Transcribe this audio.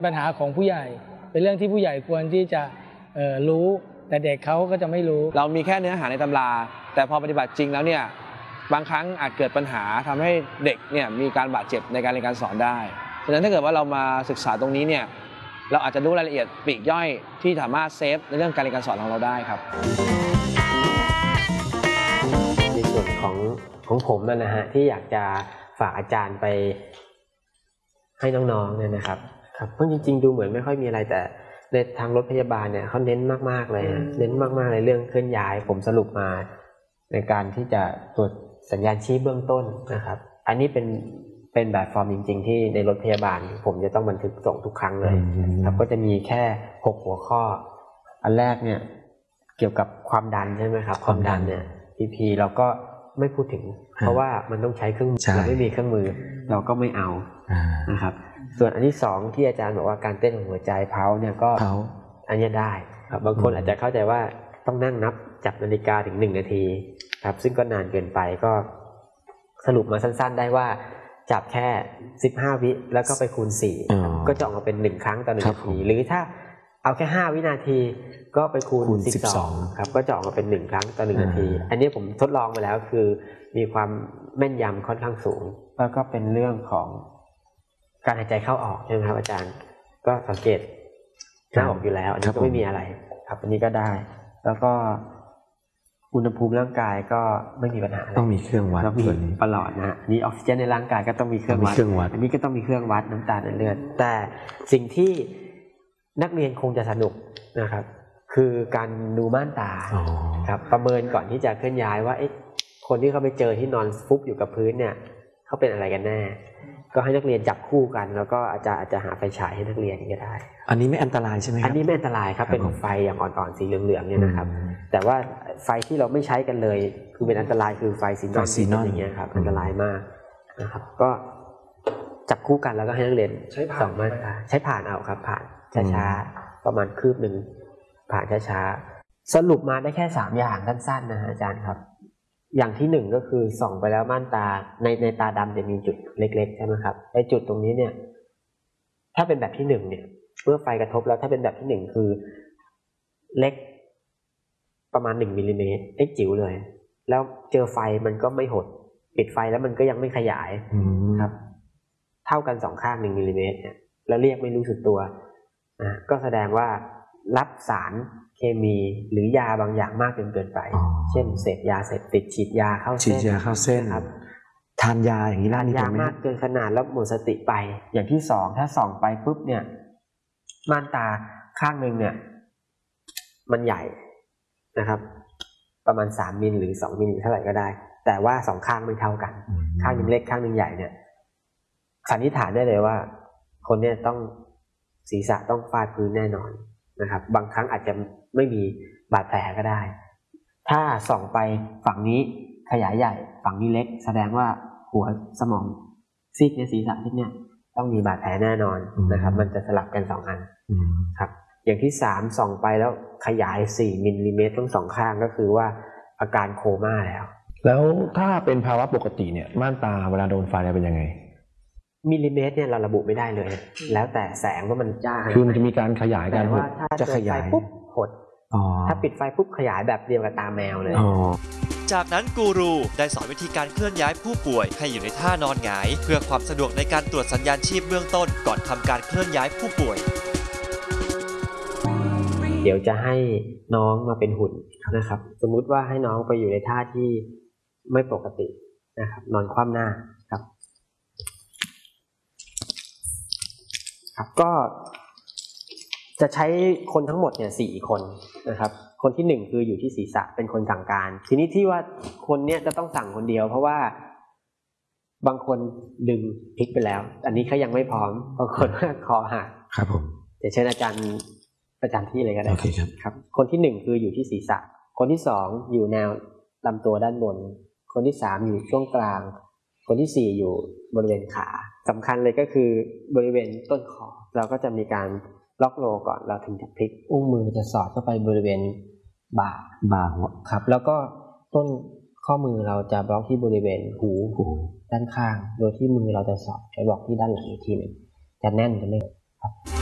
ปัญหาของผู้ใหญ่เป็นเรื่องที่ผู้ใหญ่ควรที่จะรู้แต่เด็กเขาก็จะไม่รู้เรามีแค่เนื้อหาในตำราแต่พอปฏิบัติจริงแล้วเนี่ยบางครั้งอาจเกิดปัญหาทำให้เด็กเนี่ยมีการบาดเจ็บในการเรียนการสอนได้ฉะนั้นถ้าเกิดว่าเรามาศึกษาตรงนี้เนี่ยเราอาจจะรู้รายละเอียดปลีกย่อยที่สามารถเซฟในเรื่องการเรียนการสอนของเราได้ครับในส่วนของผมนะฮะที่อยากจะฝากอาจารย์ไปให้น้องๆเนี่ยนะครับเพราะจริงๆดูเหมือนไม่ค่อยมีอะไรแต่ในทางรถพยาบาลเนี่ยเขาเน้นมากๆเลยเน้นมากๆในเรื่องเคลื่อนย้ายผมสรุปมาในการที่จะตรวจสัญญาณชีพเบื้องต้นนะครับอันนี้เป็นแบบฟอร์มจริงๆที่ในรถพยาบาลผมจะต้องบันทึกส่งทุกครั้งเลยครับก็จะมีแค่6หัวข้ออันแรกเนี่ยเกี่ยวกับความดันใช่ไหมครับความดันเนี่ยPP เราก็ไม่พูดถึงเพราะว่ามันต้องใช้เครื่องมือเราไม่มีเครื่องมือเราก็ไม่เอานะครับส่วนอันที่2ที่อาจารย์บอกว่าการเต้นของหัวใจเพาเนี่ยก็อันนี้ได้ครับบางคนอาจจะเข้าใจว่าต้องนั่งนับจับนาฬิกาถึง1นาทีครับซึ่งก็นานเกินไปก็สรุปมาสั้นๆได้ว่าจับแค่15วิแล้วก็ไปคูณ4ก็จะออกมาเป็น1ครั้งต่อ1นาทีหรือถ้าเอาแค่5วินาทีก็ไปคูณ12ครับก็จะออกมาเป็น1ครั้งต่อ1นาทีอันนี้ผมทดลองมาแล้วคือมีความแม่นยำค่อนข้างสูงแล้วก็เป็นเรื่องของการหายใจเข้าออกใช่ไหมครับอาจารย์ก็สังเกตหน้าอกอยู่แล้วอันนี้ก็ไม่มีอะไรครับอันนี้ก็ได้แล้วก็อุณหภูมิร่างกายก็ไม่มีปัญหาต้องมีเครื่องวัดตลอดนะนี่ออกซิเจนในร่างกายก็ต้องมีเครื่องวัดอันนี้ก็ต้องมีเครื่องวัดน้ำตาลในเลือดแต่สิ่งที่นักเรียนคงจะสนุกนะครับคือการดูม่านตาครับประเมินก่อนที่จะเคลื่อนย้ายว่าคนที่เขาไปเจอที่นอนฟุบอยู่กับพื้นเนี่ยเขาเป็นอะไรกันแน่ก็ให้นักเรียนจับคู่กันแล้วก็อาจจะหาไฟฉายให้นักเรียนก็ได้อันนี้ไม่อันตรายใช่ไหมครับอันนี้ไม่อันตรายครับเป็นไฟอย่างอ่อนๆสีเหลืองๆเนี่ยนะครับแต่ว่าไฟที่เราไม่ใช้กันเลยคือเป็นอันตรายคือไฟซีนอนอย่างเงี้ยครับอันตรายมากนะครับก็จับคู่กันแล้วก็ให้นักเรียนส่องม่านตาใช้ผ่านเอาครับผ่านช้าๆประมาณคืบหนึ่งผ่านช้าๆสรุปมาได้แค่3อย่างสั้นๆนะอาจารย์ครับอย่างที่1ก็คือส่องไปแล้วม่านตาในตาดำจะมีจุดเล็กๆใช่ไหมครับไอ้จุดตรงนี้เนี่ยถ้าเป็นแบบที่1เนี่ยเมื่อไฟกระทบแล้วถ้าเป็นแบบที่1คือเล็กประมาณ1มิลลิเมตรจิ๋วเลยแล้วเจอไฟมันก็ไม่หดปิดไฟแล้วมันก็ยังไม่ขยายครับเท่ากัน2ข้าง1มิลลิเมตรเนี่ยแล้วเรียกไม่รู้สึกตัวก็แสดงว่ารับสารเคมีหรือยาบางอย่างมากเกินไปเช่นเสพยาเสพติดฉีดยาเข้าเส้นครับทานยาอย่างนี้ทานยามากเกินขนาดแล้วหมดสติไปอย่างที่2ถ้าส่องไปปุ๊บเนี่ยม่านตาข้างนึงเนี่ยมันใหญ่นะครับประมาณ3มิลหรือ2มิลเท่าไหร่ก็ได้แต่ว่า2ข้างไม่เท่ากันข้างนึงเล็กข้างนึงใหญ่เนี่ยสันนิษฐานได้เลยว่าคนเนี่ยต้องศีรษะต้องฟาดพื้นแน่นอนนะครับบางครั้งอาจจะไม่มีบาดแผลก็ได้ถ้าส่องไปฝั่งนี้ขยายใหญ่ฝั่งนี้เล็กแสดงว่าหัวสมองซีกในศีรษะที่เนี่ยต้องมีบาดแผลแน่นอนนะครับมันจะสลับกัน2อันครับอย่างที่3ส่องไปแล้วขยาย4มิลลิเมตรทั้ง2ข้างก็คือว่าอาการโคม่าแล้วถ้าเป็นภาวะปกติเนี่ยม่านตาเวลาโดนไฟเป็นยังไงมิลลิเมตรเนี่ยเราระบุไม่ได้เลยแล้วแต่แสงว่ามันจ้าคือมันจะมีการขยายกันว่าถ้าจะขยายปุ๊บหดถ้าปิดไฟปุ๊บขยายแบบเดียวกับตาแมวเลยจากนั้นกูรูได้สอนวิธีการเคลื่อนย้ายผู้ป่วยให้อยู่ในท่านอนหงายเพื่อความสะดวกในการตรวจสัญญาณชีพเบื้องต้นก่อนทำการเคลื่อนย้ายผู้ป่วยเดี๋ยวจะให้น้องมาเป็นหุ่นนะครับสมมุติว่าให้น้องไปอยู่ในท่าที่ไม่ปกตินะครับนอนคว่ำหน้าครับก็จะใช้คนทั้งหมดเนี่ย4คนนะครับคนที่1คืออยู่ที่ศีรษะเป็นคนสั่งการทีนี้ที่ว่าคนเนี้ยจะต้องสั่งคนเดียวเพราะว่าบางคนดึงพลิกไปแล้วอันนี้เขายังไม่พร้อมบางคนคอหักครับผมจะเชิญอาจารย์ประจำที่เลยก็ได้ครับคนที่1คืออยู่ที่ศีรษะคนที่2อยู่แนวลำตัวด้านบนคนที่3อยู่ช่วงกลางคนที่4อยู่บริเวณขาสำคัญเลยก็คือบริเวณต้นคอเราก็จะมีการล็อกโลก่อนเราถึงจะพลิกอุ้งมือจะสอดเข้าไปบริเวณบ่าหัวครับแล้วก็ต้นข้อมือเราจะบล็อกที่บริเวณหูด้านข้างโดยที่มือเราจะสอดไปบล็อกที่ด้านหลังอีกทีหนึ่งจะแน่นจะไม่ครับ